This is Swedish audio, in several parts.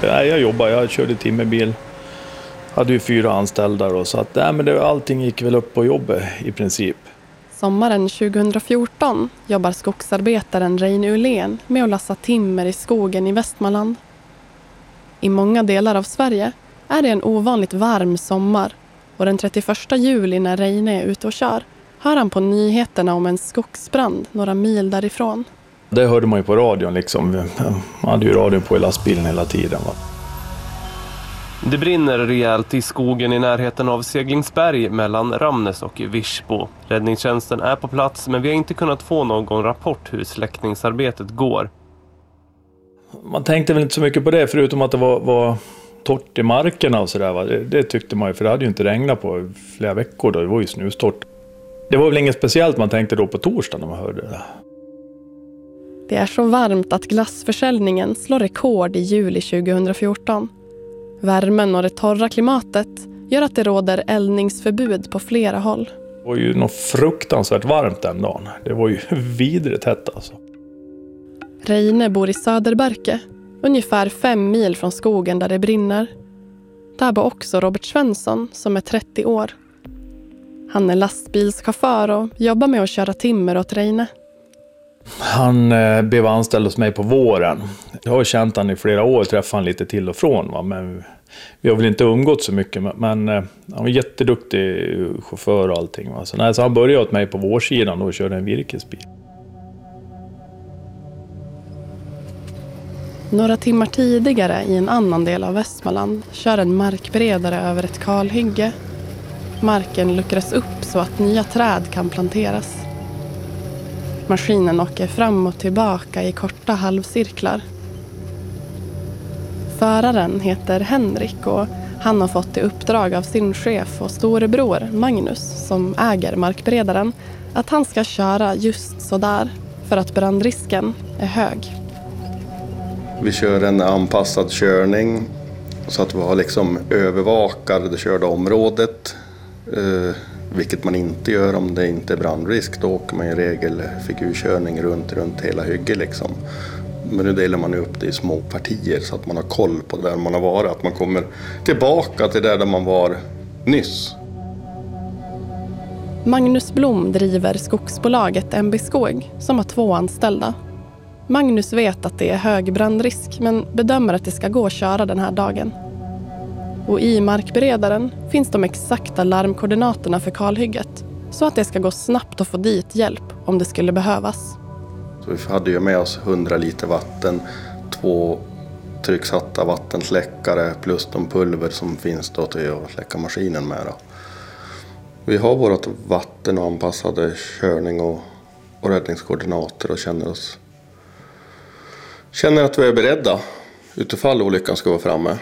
Jag körde timmerbil. Hade ju 4 anställda då, så att allting gick väl upp på jobbet i princip. Sommaren 2014 jobbar skogsarbetaren Reine Ullén med att lassa timmer i skogen i Västmanland. I många delar av Sverige är det en ovanligt varm sommar, och den 31 juli när Reine är ute och kör hör han på nyheterna om en skogsbrand några mil därifrån. Det hörde man ju på radion liksom. Man hade ju radion på i lastbilen hela tiden. Va? Det brinner rejält i skogen i närheten av Seglingsberg mellan Ramnäs och Virsbo. Räddningstjänsten är på plats, men vi har inte kunnat få någon rapport hur släckningsarbetet går. Man tänkte väl inte så mycket på det, förutom att det var torrt i markerna och sådär. Va? Det tyckte man ju, för det hade ju inte regnat på flera veckor då. Det var ju snustort. Det var väl inget speciellt man tänkte då på torsdag när man hörde det. Det är så varmt att glassförsäljningen slår rekord i juli 2014. Värmen och det torra klimatet gör att det råder eldningsförbud på flera håll. Det var ju något fruktansvärt varmt den dagen. Det var ju vidrigt hett alltså. Reine bor i Söderberke, ungefär 5 mil från skogen där det brinner. Där bor också Robert Svensson som är 30 år. Han är lastbilschaufför och jobbar med att köra timmer åt Reine. Han blev anställd hos mig på våren. Jag har känt han i flera år, träffade han lite till och från. Va? Men vi har väl inte umgått så mycket. Men han var jätteduktig chaufför och allting. Va? Så han började åt mig på vårsidan och körde en virkesbil. Några timmar tidigare i en annan del av Västmanland kör en markberedare över ett kalhygge. Marken luckras upp så att nya träd kan planteras. Maskinen åker fram och tillbaka i korta halvcirklar. Föraren heter Henrik och han har fått i uppdrag av sin chef och storebror Magnus, som äger markberedaren, att han ska köra just så där för att brandrisken är hög. Vi kör en anpassad körning så att vi har liksom övervakar det körda området. Vilket man inte gör om det inte är brandrisk. Då åker man i regel figurkörning runt hela hygget liksom. Men nu delar man upp det i små partier så att man har koll på där man har varit. Att man kommer tillbaka till där man var nyss. Magnus Blom driver skogsbolaget MB Skog som har 2 anställda. Magnus vet att det är hög brandrisk men bedömer att det ska gå att köra den här dagen. Och i markberedaren finns de exakta larmkoordinaterna för kalhygget så att det ska gå snabbt att få dit hjälp om det skulle behövas. Så vi hade ju med oss 100 liter vatten, 2 trycksatta vattensläckare plus de pulver som finns då till att släcka maskinen med. Då. Vi har vårt vatten och anpassade körning och räddningskoordinater och känner att vi är beredda utifall olyckan ska vara framme.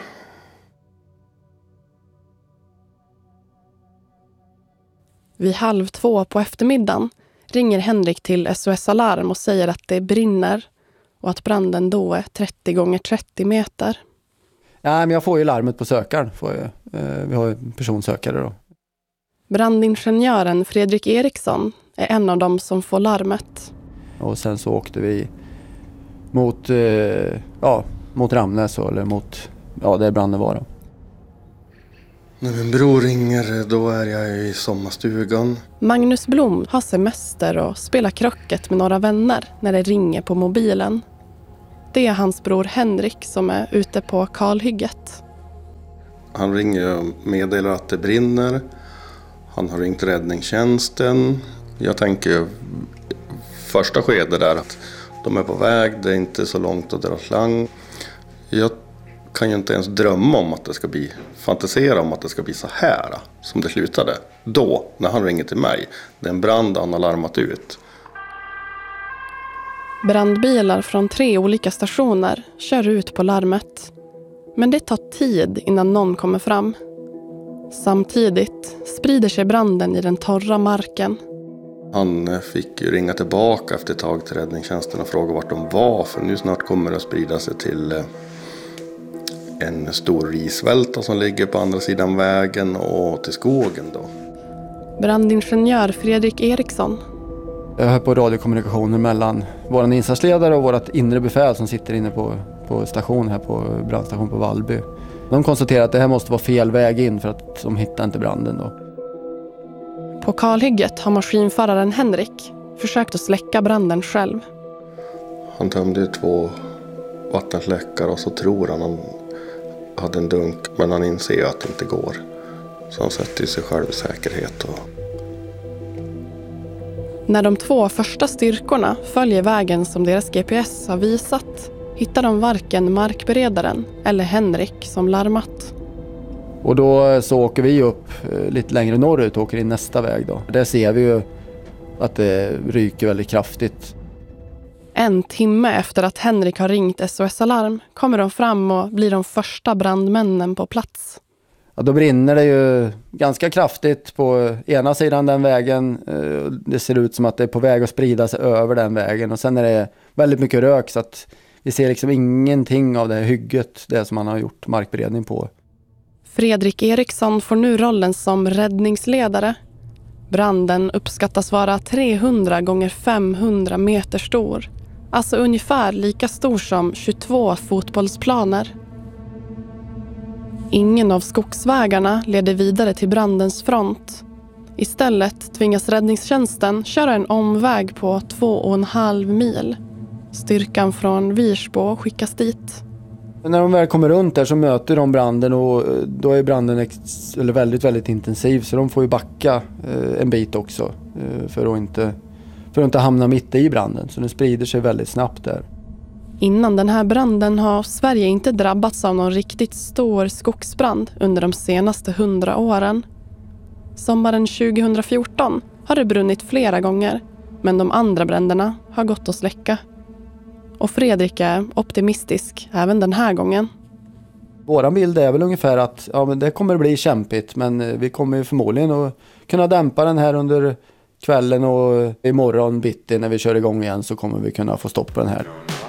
Vid 1:30 på eftermiddagen ringer Henrik till SOS Alarm och säger att det brinner och att branden då är 30 gånger 30 meter. Ja, men jag får ju larmet på sökaren. Vi har en personsökare då. Brandingenjören Fredrik Eriksson är en av dem som får larmet. Och sen så åkte vi mot Ramnäs eller mot där branden var då. När min bror ringer, då är jag i sommarstugan. Magnus Blom har semester och spelar krocket med några vänner när det ringer på mobilen. Det är hans bror Henrik som är ute på kalhygget. Han ringer och meddelar att det brinner. Han har ringt räddningstjänsten. Jag tänker första skedet där att de är på väg, det är inte så långt att dra slang. Jag kan ju inte ens drömma om att det ska bli, fantisera om att det ska bli så här som det slutade. Då, när han ringer till mig, det är en brand han har larmat ut. Brandbilar från 3 olika stationer kör ut på larmet. Men det tar tid innan någon kommer fram. Samtidigt sprider sig branden i den torra marken. Han fick ju ringa tillbaka efter ett tag till räddningstjänsten och fråga vart de var. För nu snart kommer det att sprida sig till en stor risvälta som ligger på andra sidan vägen och till skogen då. Brandingenjör Fredrik Eriksson. Jag hör på radiokommunikationer mellan vår insatsledare och vårt inre befäl som sitter inne på på station här på brandstation på Vallby. De konstaterade att det här måste vara fel väg in för att de hittade inte branden då. På kalhygget har maskinföraren Henrik försökt att släcka branden själv. Han tömde 2 vattensläckare och så tror han hade en dunk, men han inser att det inte går. Så han sätter sig själv i säkerhet. När de 2 första styrkorna följer vägen som deras GPS har visat hittar de varken markberedaren eller Henrik som larmat. Och då så åker vi upp lite längre norrut och åker in nästa väg då. Där ser vi ju att det ryker väldigt kraftigt. 1 timme efter att Henrik har ringt SOS-alarm kommer de fram och blir de första brandmännen på plats. Ja, då brinner det ju ganska kraftigt på ena sidan den vägen. Det ser ut som att det är på väg att sprida sig över den vägen. Och sen är det väldigt mycket rök så att vi ser liksom ingenting av det här hygget, det som man har gjort markberedning på. Fredrik Eriksson får nu rollen som räddningsledare. Branden uppskattas vara 300 gånger 500 meter stor. Alltså ungefär lika stor som 22 fotbollsplaner. Ingen av skogsvägarna leder vidare till brandens front. Istället tvingas räddningstjänsten köra en omväg på 2,5 mil. Styrkan från Virsbo skickas dit. När de väl kommer runt där så möter de branden och då är branden väldigt, väldigt intensiv. Så de får ju backa en bit också för att inte hamna mitt i branden. Så den sprider sig väldigt snabbt där. Innan den här branden har Sverige inte drabbats av någon riktigt stor skogsbrand under de senaste 100 åren. Sommaren 2014 har det brunnit flera gånger, men de andra bränderna har gått att släcka. Och Fredrik är optimistisk även den här gången. Våran bild är väl ungefär att men det kommer att bli kämpigt, men vi kommer förmodligen att kunna dämpa den här under kvällen och imorgon bitti när vi kör igång igen så kommer vi kunna få stopp på den här.